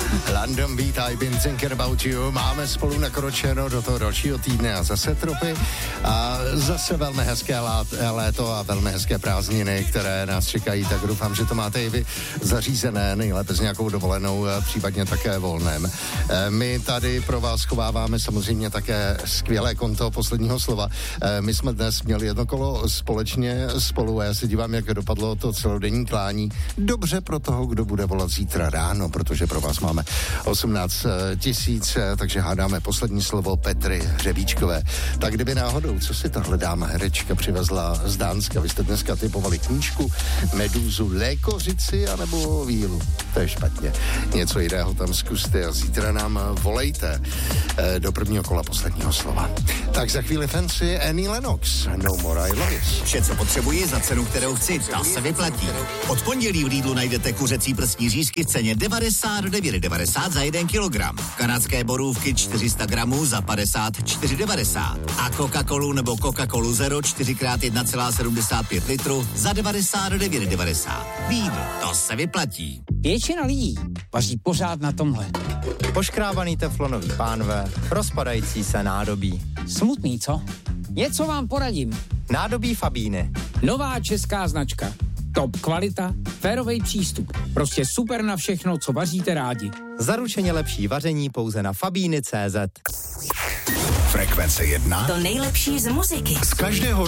London Beat, I've been thinking about you. Máme spolu nakročeno do toho dalšího týdne a zase tropy a zase velmi hezké léto a velmi hezké prázdniny, které nás čekají, tak doufám, že to máte i vy zařízené, nejlépe s nějakou dovolenou, případně také volném. My tady pro vás chováváme samozřejmě také skvělé konto posledního slova. My jsme dnes měli jedno kolo společně spolu a já se dívám, jak dopadlo to celodenní klání. Dobře pro toho, kdo bude volat zítra ráno, protože pro vás máme 18 000, takže hádáme poslední slovo Petry Hřebíčkové. Tak kdyby náhodou, co si tahle dáma herečka přivezla z Dánska? Vy jste dneska typovali knížku, medúzu, lékořici anebo vílu. To je špatně. Něco jiného tam zkuste a zítra nám volejte do prvního kola posledního slova. Tak za chvíli Fancy, Annie Lennox, No More I Love It. Vše, co potřebuji za cenu, kterou chci, ta se vyplatí. Od pondělí v Lidlu najdete kuřecí prsní řízky v ceně 99,90 za 1 kilogram. Kanadské borůvky 400 gramů za 54,90. A Coca-Colu nebo Coca-Colu Zero 4x1,75 litru za 99,90. Lidl, to se vyplatí. Většina lidí vaří pořád na tomhle. Poškrábaný teflonový pánve, rozpadající se nádobí. Smutný, co? Něco vám poradím. Nádobí Fabíny. Nová česká značka. Top kvalita, férovej přístup. Prostě super na všechno, co vaříte rádi. Zaručeně lepší vaření pouze na fabíny.cz. Frekvence 1. To nejlepší z muziky. Z každého